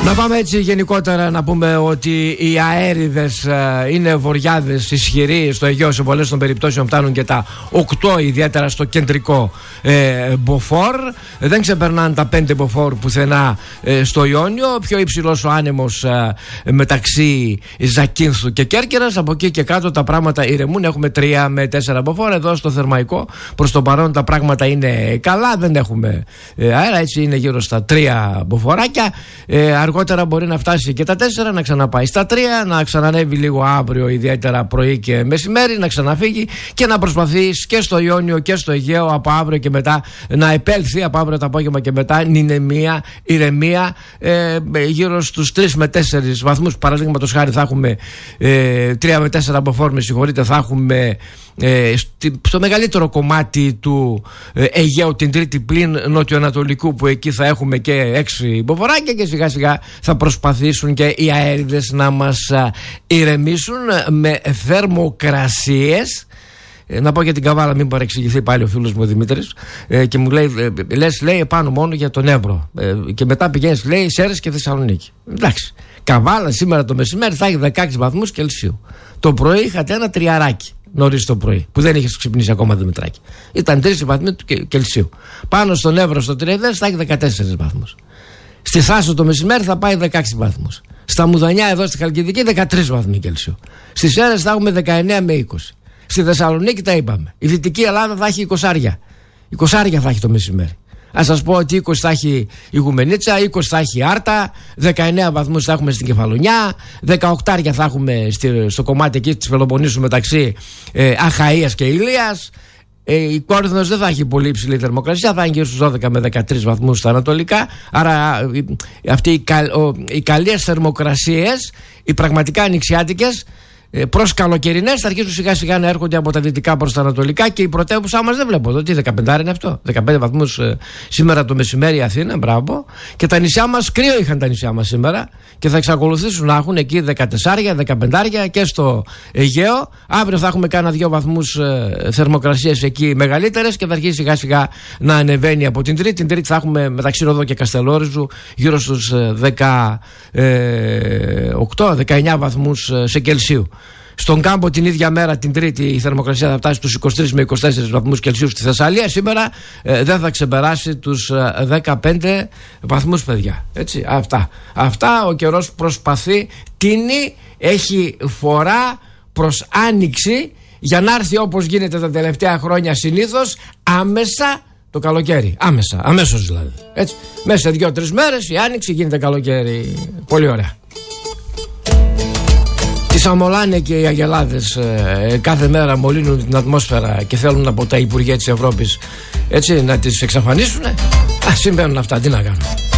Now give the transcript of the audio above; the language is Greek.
Να πάμε έτσι γενικότερα να πούμε ότι οι αέριδες είναι βοριάδες ισχυροί στο Αιγαίο, σε πολλές των περιπτώσεων φτάνουν και τα 8, ιδιαίτερα στο κεντρικό μποφόρ. Δεν ξεπερνάνε τα 5 μποφόρ πουθενά στο Ιόνιο. Πιο υψηλός ο άνεμος μεταξύ Ζακίνθου και Κέρκυρας. Από εκεί και κάτω τα πράγματα ηρεμούν. Έχουμε 3 με 4 μποφόρ. Εδώ στο Θερμαϊκό προς το παρόν τα πράγματα είναι καλά. Δεν έχουμε αέρα, έτσι είναι γύρω στα 3 μποφόρ. Αργότερα μπορεί να φτάσει και τα 4, να ξαναπάει στα 3, να ξανανεύει λίγο αύριο, ιδιαίτερα πρωί και μεσημέρι, να ξαναφύγει και να προσπαθήσει και στο Ιόνιο και στο Αιγαίο από αύριο και μετά να επέλθει, από αύριο το απόγευμα και μετά, ηρεμία, γύρω στους 3 με 4 βαθμούς. Παραδείγματος χάρη θα έχουμε 3 με 4 μποφόρ, με συγχωρείτε, θα έχουμε στο μεγαλύτερο κομμάτι του Αιγαίου την Τρίτη πλην νοτιοανατολικού, που εκεί θα έχουμε και 6 μποφόρ και σιγά σιγά θα προσπαθήσουν και οι αέριδες να μας ηρεμήσουν με θερμοκρασίες. Να πω για την Καβάλα, μην παρεξηγηθεί πάλι ο φίλος μου ο Δημήτρης, και μου λέει, λέει επάνω μόνο για τον Εύρο, και μετά πηγαίνεις, λέει, Σέρρες και Θεσσαλονίκη. Εντάξει, Καβάλα σήμερα το μεσημέρι θα έχει 16 βαθμούς Κελσίου. Το πρωί είχατε ένα τριαράκι νωρίς το πρωί, που δεν είχε ξυπνήσει ακόμα, Δημητράκη. Ήταν 3 βαθμοί Κελσίου. Πάνω στον Εύρο, στο Τριεδές, θα έχει 14 βαθμούς. Στη Θάσο το μεσημέρι θα πάει 16 βαθμούς. Στα Μουδανιά, εδώ στη Χαλκιδική, 13 βαθμοί Κελσίου. Στις Σέρρες θα έχουμε 19 με 20. Στη Θεσσαλονίκη τα είπαμε. Η Δυτική Ελλάδα θα έχει 20. 20 θα έχει το μεσημέρι. Ας σας πω ότι 20 θα έχει η Γουμενίτσα, 20 θα έχει η Άρτα, 19 βαθμούς θα έχουμε στην Κεφαλονιά, 18 θα έχουμε στο κομμάτι εκεί της Πελοποννήσου μεταξύ Αχαΐας και Ηλίας. Η Κόρινθος δεν θα έχει πολύ υψηλή θερμοκρασία, θα είναι γύρω στους 12 με 13 βαθμούς στα ανατολικά. Άρα αυτοί οι καλές θερμοκρασίες, οι πραγματικά ανοιξιάτικες, προς καλοκαιρινές, θα αρχίσουν σιγά σιγά να έρχονται από τα δυτικά προς τα ανατολικά, και η πρωτεύουσά μας δεν βλέπω εδώ. Τι 15 είναι αυτό? 15 βαθμούς σήμερα το μεσημέρι η Αθήνα, μπράβο. Και τα νησιά μας, κρύο είχαν τα νησιά μας σήμερα και θα εξακολουθήσουν να έχουν εκεί 14, 15 και στο Αιγαίο. Αύριο θα έχουμε κάνα 2 βαθμούς θερμοκρασίες εκεί μεγαλύτερες και θα αρχίσει σιγά σιγά να ανεβαίνει από την Τρίτη. Την Τρίτη θα έχουμε μεταξύ Ροδό και Καστελόριζου γύρω στους 18-19 βαθμούς σε Κελσίου. Στον Κάμπο την ίδια μέρα, την Τρίτη, η θερμοκρασία θα φτάσει στους 23 με 24 βαθμούς Κελσίου στη Θεσσαλία. Σήμερα δεν θα ξεπεράσει τους 15 βαθμούς, παιδιά. Έτσι, αυτά ο καιρός προσπαθεί, τίνει, έχει φορά προς άνοιξη, για να έρθει, όπως γίνεται τα τελευταία χρόνια συνήθως, άμεσα το καλοκαίρι. Αμέσως δηλαδή. Έτσι, μέσα σε 2-3 μέρες η άνοιξη γίνεται καλοκαίρι. Πολύ ωραία. Τις αμολάνε και οι αγελάδες, κάθε μέρα μολύνουν την ατμόσφαιρα και θέλουν από τα Υπουργεία της Ευρώπης, έτσι, να τις εξαφανίσουν. Συμβαίνουν αυτά, τι να κάνουν.